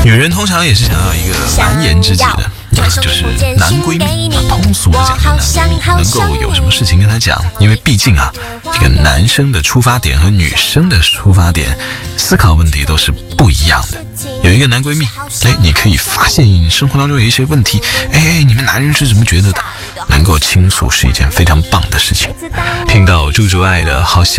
女人通常也是想要一个蓝颜知己的，就是男闺蜜。通俗的讲，男闺蜜能够有什么事情跟他讲，因为毕竟这个男生的出发点和女生的出发点思考问题都是不一样的。有一个男闺蜜，你可以发现生活当中有一些问题，你们男人是怎么觉得的，能够倾诉是一件非常棒的事情。听到猪猪爱的好像